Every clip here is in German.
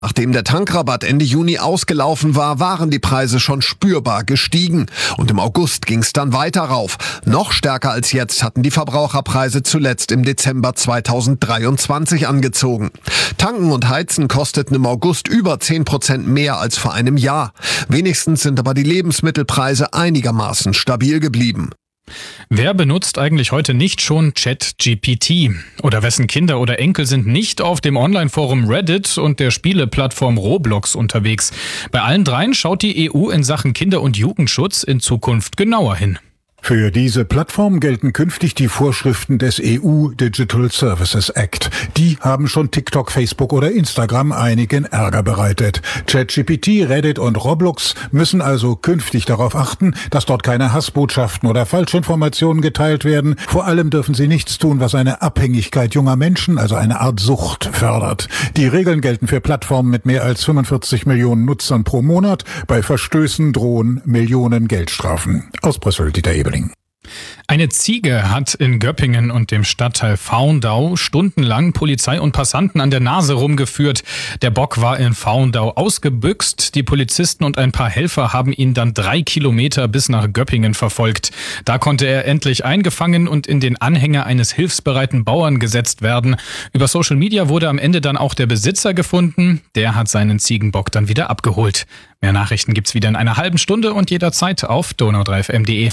Nachdem der Tankrabatt Ende Juni ausgelaufen war, waren die Preise schon spürbar gestiegen. Und im August ging es dann weiter rauf. Noch stärker als jetzt hatten die Verbraucherpreise zuletzt im Dezember 2023 angezogen. Tanken und Heizen kosteten im August über 10% mehr als vor einem Jahr. Wenigstens sind aber die Lebensmittelpreise einigermaßen stabil geblieben. Wer benutzt eigentlich heute nicht schon ChatGPT? Oder wessen Kinder oder Enkel sind nicht auf dem Online-Forum Reddit und der Spieleplattform Roblox unterwegs? Bei allen dreien schaut die EU in Sachen Kinder- und Jugendschutz in Zukunft genauer hin. Für diese Plattform gelten künftig die Vorschriften des EU Digital Services Act. Die haben schon TikTok, Facebook oder Instagram einigen Ärger bereitet. ChatGPT, Reddit und Roblox müssen also künftig darauf achten, dass dort keine Hassbotschaften oder Falschinformationen geteilt werden. Vor allem dürfen sie nichts tun, was eine Abhängigkeit junger Menschen, also eine Art Sucht, fördert. Die Regeln gelten für Plattformen mit mehr als 45 Millionen Nutzern pro Monat. Bei Verstößen drohen Millionen Geldstrafen. Aus Brüssel, Dieter Ebeling. Eine Ziege hat in Göppingen und dem Stadtteil Faundau stundenlang Polizei und Passanten an der Nase rumgeführt. Der Bock war in Faundau ausgebüxt. Die Polizisten und ein paar Helfer haben ihn dann 3 Kilometer bis nach Göppingen verfolgt. Da konnte er endlich eingefangen und in den Anhänger eines hilfsbereiten Bauern gesetzt werden. Über Social Media wurde am Ende dann auch der Besitzer gefunden. Der hat seinen Ziegenbock dann wieder abgeholt. Mehr Nachrichten gibt's wieder in einer halben Stunde und jederzeit auf donau3fm.de.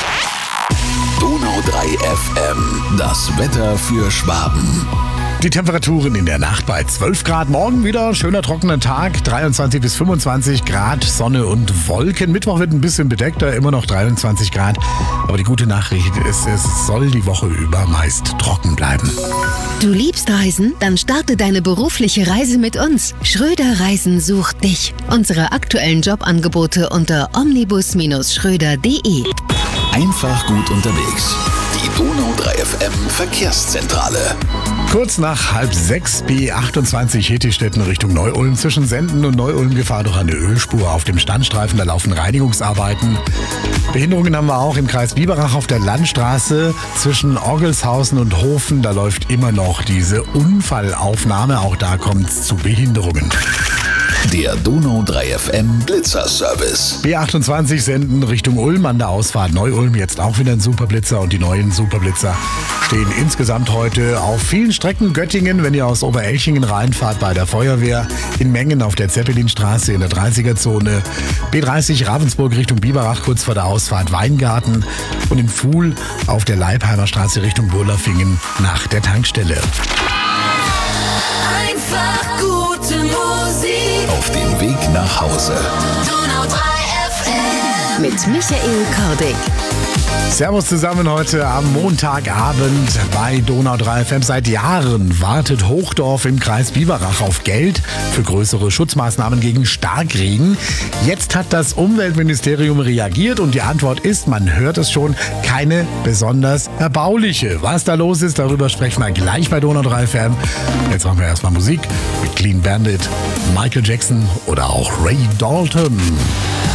Donau 3 FM, das Wetter für Schwaben. Die Temperaturen in der Nacht bei 12 Grad. Morgen wieder schöner trockener Tag, 23 bis 25 Grad, Sonne und Wolken. Mittwoch wird ein bisschen bedeckter, immer noch 23 Grad. Aber die gute Nachricht ist, es soll die Woche über meist trocken bleiben. Du liebst Reisen? Dann starte deine berufliche Reise mit uns. Schröder Reisen sucht dich. Unsere aktuellen Jobangebote unter omnibus-schröder.de. Einfach gut unterwegs. Die Donau 3 FM Verkehrszentrale. Kurz nach 5:30 B28 Hettestetten Richtung Neu-Ulm. Zwischen Senden und Neu-Ulm Gefahr durch eine Ölspur auf dem Standstreifen. Da laufen Reinigungsarbeiten. Behinderungen haben wir auch im Kreis Biberach auf der Landstraße zwischen Orgelshausen und Hofen. Da läuft immer noch diese Unfallaufnahme. Auch da kommt es zu Behinderungen. Der Donau 3 FM Blitzerservice. B28 Senden Richtung Ulm an der Ausfahrt Neu-Ulm. Jetzt auch wieder ein Superblitzer und die neuen Superblitzer stehen insgesamt heute auf vielen Strecken. Göttingen, wenn ihr aus Oberelchingen reinfahrt bei der Feuerwehr. In Mengen auf der Zeppelinstraße in der 30er-Zone. B30 Ravensburg Richtung Biberach kurz vor der Ausfahrt Weingarten. Und in Fuhl auf der Leipheimer Straße Richtung Burlafingen nach der Tankstelle. Einfach gute Musik. Auf dem Weg nach Hause. Donau 3 FM. Mit Michael Kordig. Servus zusammen heute am Montagabend bei Donau 3 FM. Seit Jahren wartet Hochdorf im Kreis Biberach auf Geld für größere Schutzmaßnahmen gegen Starkregen. Jetzt hat das Umweltministerium reagiert und die Antwort ist, man hört es schon, keine besonders erbauliche. Was da los ist, darüber sprechen wir gleich bei Donau 3 FM. Jetzt machen wir erstmal Musik mit Clean Bandit, Michael Jackson oder auch Ray Dalton.